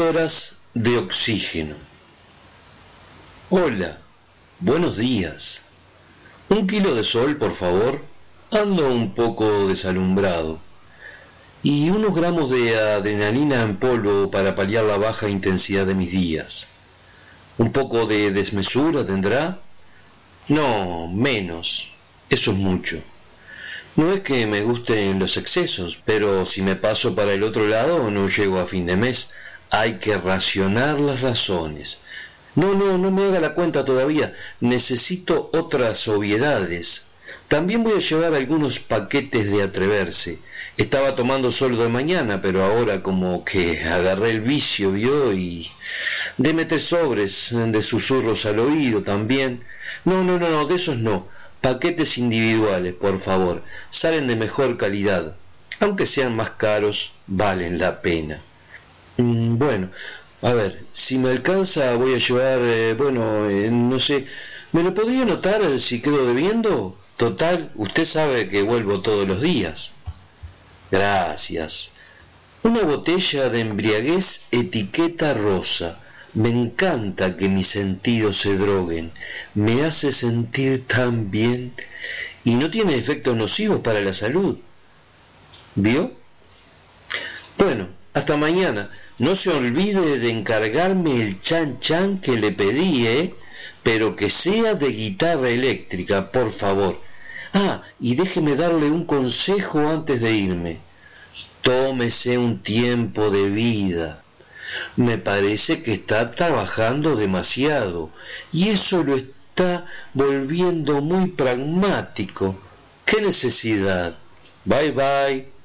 Píldoras de oxígeno. Hola, buenos días. 1 kilo de sol, por favor. Ando un poco desalumbrado. Y unos gramos de adrenalina en polvo para paliar la baja intensidad de mis días. ¿Un poco de desmesura tendrá? No, menos. Eso es mucho. No es que me gusten los excesos, pero si me paso para el otro lado no llego a fin de mes. Hay que racionar las razones. No me haga la cuenta todavía. Necesito otras obviedades. También voy a llevar algunos paquetes de atreverse. Estaba tomando sol de mañana, pero ahora como que agarré el vicio, ¿vio? Y deme 3 sobres de susurros al oído también. No, de esos no. Paquetes individuales, por favor. Salen de mejor calidad. Aunque sean más caros, valen la pena. Bueno, a ver, si me alcanza voy a llevar, no sé, ¿me lo podría anotar si quedo debiendo? Total, usted sabe que vuelvo todos los días. Gracias. Una botella de embriaguez etiqueta rosa. Me encanta que mis sentidos se droguen. Me hace sentir tan bien. Y no tiene efectos nocivos para la salud. ¿Vio? Bueno, hasta mañana. No se olvide de encargarme el chan chan que le pedí, pero que sea de guitarra eléctrica, por favor. Y déjeme darle un consejo antes de irme. Tómese un tiempo de vida. Me parece que está trabajando demasiado y eso lo está volviendo muy pragmático. ¿Qué necesidad? Bye bye.